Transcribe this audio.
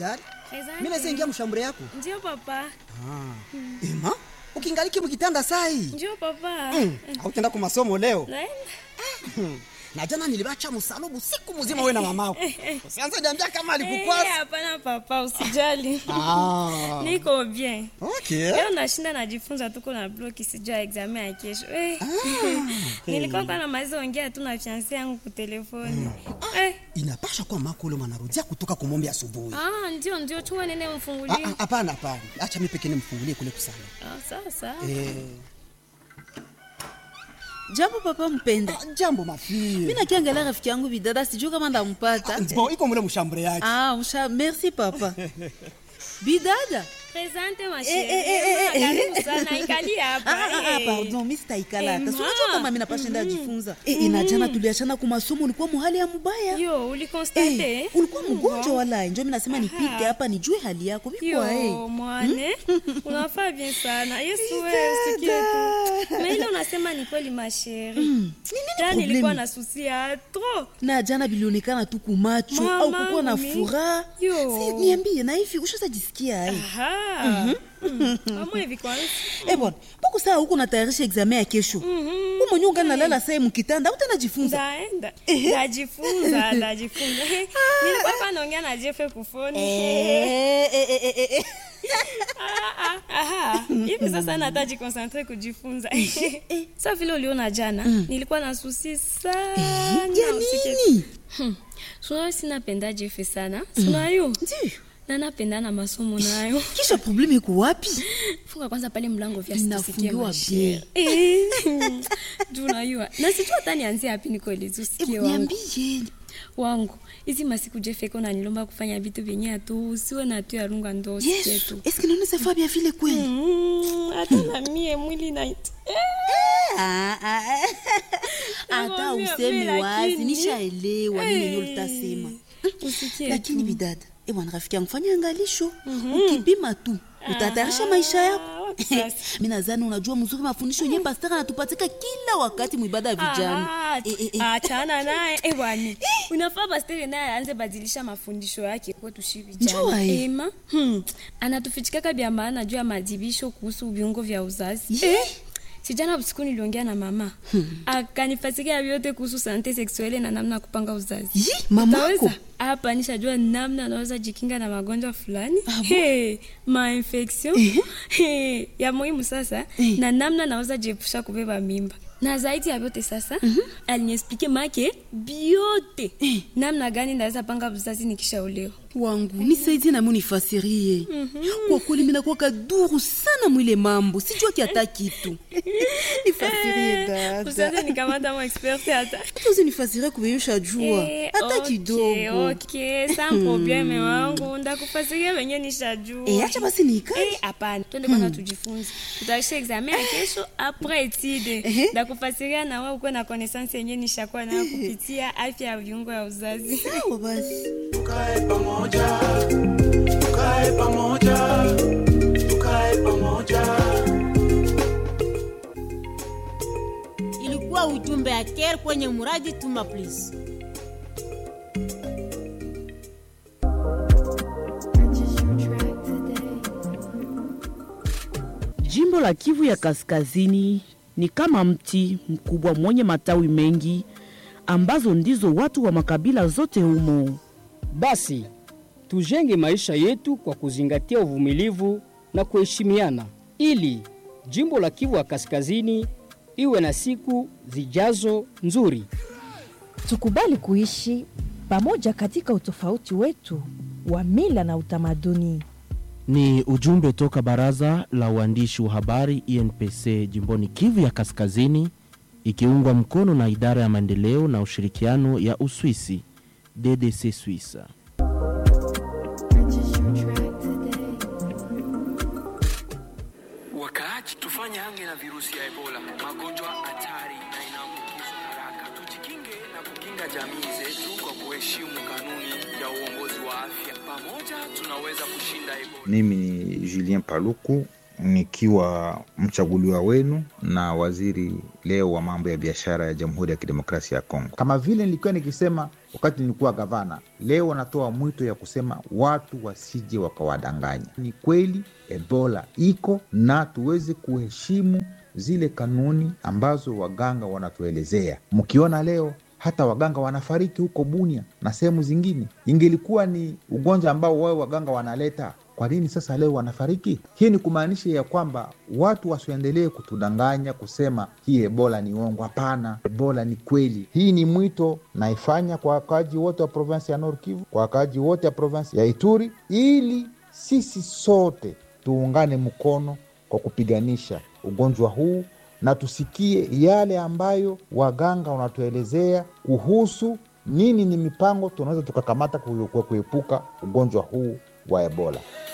Bidari, mimi naweza ingia mshambure yako? Ndio papa. Ema, ukingaliki mkitanda sai? Ndio papa. Hautaenda kwa masomo leo? Naenda. Na jana nilibacha msalubu siku mzima wewe na mamako. Usianze niambia kama alikukwasa. Hapana papa, usijali. Niko bien. Okay. Leo nashinda najifunza tuko na bloki sijua examen ya kesho. Nilikuwa kwa namaliza ongea tu na fiancé yangu kwa telefoni. Inapasha kwa mako ule mwanarudia kutoka kumombe asubuhi. Ndio chuma nene mfungulie. Hapana. Acha mimi pekee nimfungulie kule kusana. Sasa. Jambo papa mpenda. Jambo mafie. Mimi nakiangalia rafiki yangu Bidada sijui kama ndampata. Bon, iko mule mshambure yake. Merci papa. Bidada. Presente ma chérie. Karibu sana ikali hapa. Pardon, mimi sitaikala hata. Unajua kama mimi napashinda jifunza. Inajana tuliachana kwa masomo ulikuwa muhali ya mbaya. Yo, ulikonstate? Ulikuwa mgonjwa wala njoo mimi nasema nipite hapa nijue hali yako. Bikwa mwane. Unafaa bien sana. Yesu wewe usikie tu. Mais ile unasema ni kweli ma chérie. Jana nilikuwa na susi ya trop. Na jana bilionekana tu kumacho au kukuwa na furaha. Si niambie na hivi ushazajisikia ai. Kama hivi kwanza. Bwana, poko saa huko natayarisha examen ya kesho. Wewe mwenyewe ungalala sasa mkitanda utajifunza. Najifunza. Nilikuwa hapa naongea na Jeff kufoni. Hivi sasa nataji concentrate kujifunza. Sasa vile uliona jana, nilikuwa na susi sana. Nini? Sio sinapenda Jeff sana. Sio Ndio. Na napenda na masomo nayo. Kisha problemi iko wapi? Funga kwanza pale mlango vya sisikie mashie. Tunayua. Na sijui hata nianzie wapi nikoeleza usikie wangu. Niambie. Wangu. Hizi masiku Jeffeko na nilomba kufanya vitu vyenye tu usiwe na tu ya runga ndo usikie tu. Est-ce que nous ne savons bien vile kweli? Hata na mie mwili na Hata useme wazi nishaelewa nini ulitasema. Usikie. Lakini Bidada, bwana rafiki yangu fanya angalisho. Ukipima tu utatayarisha maisha yako. Mimi nadhani unajua mzuri mafundisho yenyewe pastor anatupatika kila wakati muibada ya vijana. Achana naye bwana. Unafaa pastor naye aanze badilisha mafundisho yake kwetu sisi vijana. Ema anatufichika bia maana juu ya madibisho kuhusu viungo vya uzazi. Sijana usiku niliongea na mama. Akanifasikia vyote kuhusu sante sexuelle na namna kupanga uzazi. Mamako hapa nishajua namna anaweza jikinga na magonjwa fulani. Ma-infection. Ya muhimu sasa na namna anaweza jiepusha kubeba mimba. Na zaidi ya vyote sasa aliniexplique make biote namna gani naweza panga uzazi nikishaolewa. Wangu nisaidie na mimi nifasirie. Kwa kweli mimi nakuwa kaduru sana mwile mambo. Sijua kiata kitu. Nifasirie dada. Usaze nikamata mo expert hata. Tuzi nifasirie kubeyusha jua. Hata kidogo. Okay, sans probleme wangu. Ndakufasiria wenye nishajua. Acha basi nikae. Hapana, twende kwanza tujifunze. Tutaisha examen ya kesho après étude. Ndakufasiria na wewe uko na connaissance yenye nishakuwa nayo kupitia afya ya viungo ya uzazi. Sawa basi. Tukae pamoja. Ilikuwa ujumbe ya Care kwenye muradi Tuma Please. Jimbo la Kivu ya Kaskazini ni kama mti mkubwa mwenye matawi mengi ambazo ndizo watu wa makabila zote humo. Basi tujenge maisha yetu kwa kuzingatia uvumilivu na kuheshimiana ili jimbo la Kivu ya Kaskazini iwe na siku zijazo nzuri. Tukubali kuishi pamoja katika utofauti wetu wa mila na utamaduni. Ni ujumbe toka baraza la uandishi wa habari INPC jimboni Kivu ya Kaskazini ikiungwa mkono na idara ya maendeleo na ushirikiano ya Uswisi DDC Suisse. Wakati tufanya hange na virusi ya Ebola, magonjwa hatari na inaambukizwa haraka. Tujikinge na kukinga jamii zetu kwa kuheshimu kanuni ya uongozi wa afya. Pamoja tunaweza kushinda Ebola. Mimi ni Julien Paluku nikiwa mchaguliwa wenu na waziri leo wa mambo ya biashara ya Jamhuri ya Kidemokrasia ya Kongo. Kama vile nilikuwa nikisema wakati nilikuwa gavana. Leo wanatoa mwito ya kusema watu wasije wakawadanganya. Ni kweli Ebola iko na tuweze kuheshimu zile kanuni ambazo waganga wanatuelezea. Mkiona leo hata waganga wanafariki huko Bunia na sehemu zingine, ingelikuwa ni ugonjwa ambao wao waganga wanaleta, kwa nini sasa leo wanafariki? Hii ni kumaanisha ya kwamba watu wasiendelee kutudanganya kusema hii Ebola ni uongo. Hapana, Ebola ni kweli. Hii ni mwito naifanya kwa wakaaji wote wa provinsi ya Nord Kivu, kwa wakaaji wote wa provinsi ya Ituri, ili sisi sote tuungane mkono kwa kupiganisha ugonjwa huu na tusikie yale ambayo waganga wanatuelezea kuhusu nini ni mipango tunaweza tukakamata kuepuka ugonjwa huu wa Ebola.